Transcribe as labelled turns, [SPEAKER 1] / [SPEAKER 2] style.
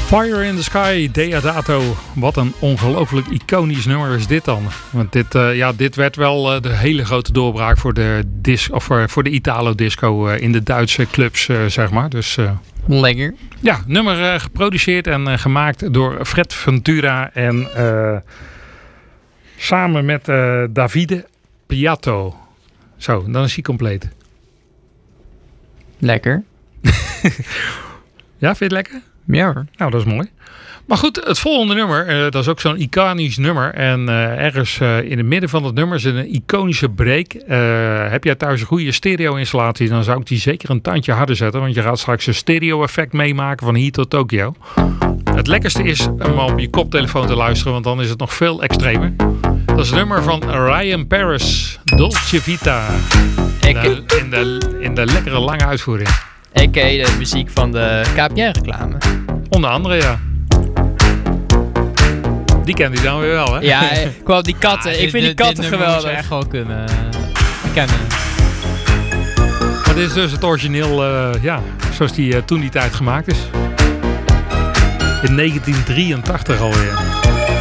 [SPEAKER 1] Fire in the Sky, Deodato. Wat een ongelooflijk iconisch nummer is dit dan. Want dit werd wel de hele grote doorbraak voor de Italo-disco in de Duitse clubs, zeg maar. Dus,
[SPEAKER 2] lekker.
[SPEAKER 1] Ja, nummer geproduceerd en gemaakt door Fred Ventura en samen met Davide Piatto. Zo, dan is hij compleet.
[SPEAKER 2] Lekker.
[SPEAKER 1] Ja, vind je het lekker?
[SPEAKER 2] Ja hoor.
[SPEAKER 1] Nou, dat is mooi. Maar goed, het volgende nummer, dat is ook zo'n iconisch nummer. En ergens in het midden van het nummer zit een iconische break. Heb jij thuis een goede stereo-installatie, dan zou ik die zeker een tandje harder zetten. Want je gaat straks een stereo-effect meemaken van hier tot Tokio. Het lekkerste is om op je koptelefoon te luisteren, want dan is het nog veel extremer. Dat is het nummer van Ryan Paris, Dolce Vita. In de lekkere lange uitvoering.
[SPEAKER 2] A.k.a. de muziek van de KPN-reclame.
[SPEAKER 1] Onder andere, ja. Die kent hij dan weer wel, hè?
[SPEAKER 2] Ja, kwam die katten. Ik vind die katten geweldig.
[SPEAKER 3] Dat echt wel kunnen kennen.
[SPEAKER 1] Maar dit is dus het origineel, zoals die toen die tijd gemaakt is. In 1983 alweer.